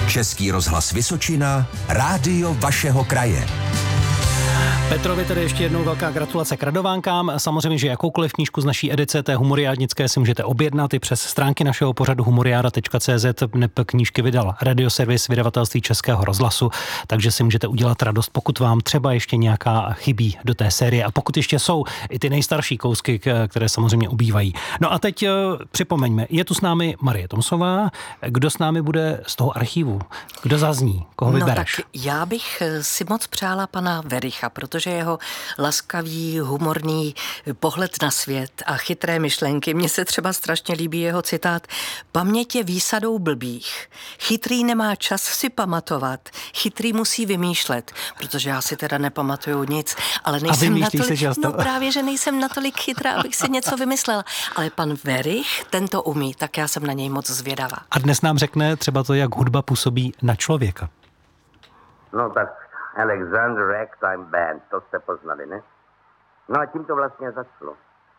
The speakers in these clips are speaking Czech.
Český rozhlas Vysočina, rádio vašeho kraje. Petrovi tedy ještě jednou velká gratulace k radovánkám. Samozřejmě, že jakoukoliv knížku z naší edice té humoriádnické si můžete objednat i přes stránky našeho pořadu humoriáda.cz. Knížky vydal Radioservis vydavatelství Českého rozhlasu, takže si můžete udělat radost, pokud vám třeba ještě nějaká chybí do té série a pokud ještě jsou i ty nejstarší kousky, které samozřejmě ubývají. No a teď připomeňme, je tu s námi Marie Tomsová. Kdo s námi bude z toho archivu? Kdo zazní? Koho vybereš? No tak já bych si moc přála pana Wericha, protože jeho laskavý, humorný pohled na svět a chytré myšlenky. Mně se třeba strašně líbí jeho citát: paměť je výsadou blbých. Chytrý nemá čas si pamatovat, chytrý musí vymýšlet, protože já si teda nepamatuju nic, ale nejsem natolik, no právě, že nejsem natolik chytrá, abych si něco vymyslela. Ale pan Werich, ten to umí, tak já jsem na něj moc zvědavá. A dnes nám řekne třeba to, jak hudba působí na člověka. No tak Alexander Ragtime Band, to jste poznali, ne? No a tím to vlastně začalo.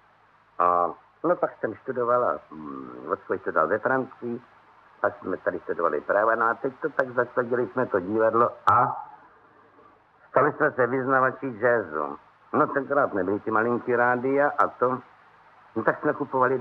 A no pak jsem studovala, odkud studoval ve Francii, pak jsme tady studovali práva, no a teď to tak zasadili jsme to divadlo a stali jsme se vyznavači jazzu. No tenkrát nebyly ty malinký rádia a to, no tak jsme kupovali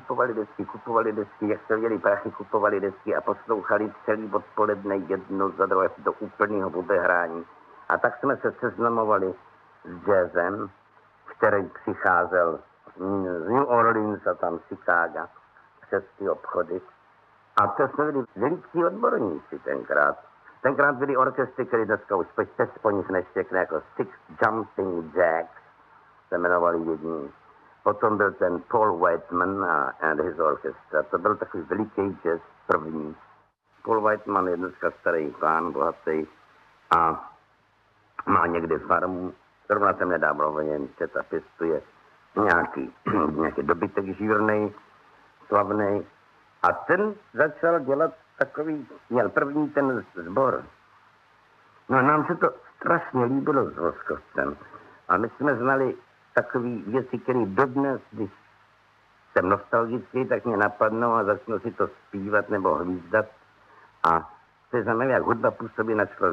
desky, jak se viděli prachy, kupovali desky a poslouchali celý odpoledne jedno za druhé do úplného odehrání. A tak jsme se seznamovali s jazzem, který přicházel z New Orleans a tam Chicago přes ty obchody. A to jsme byli veliký odborníci tenkrát. Tenkrát byly orchestry, které dneska už po nich neštěkne, jako Six Jumping Jacks se jmenovali jední. Potom byl ten Paul Whiteman and his orchestra. To byl takový veliký jazz první. Paul Whiteman je dneska starý pán, bohatý a má někde farmu. Zrovna jsem nedávno o něm čet a pěstuje nějaký dobytek žírnej, slavnej. A ten začal dělat takový, měl první ten sbor. No a nám se to strašně líbilo s Voskovcem. A my jsme znali takový věci, které dodnes, když jsem nostalgický, tak mě napadnou a začnu si to zpívat nebo hvízdat. A to znamená, jak hudba působí na člověka.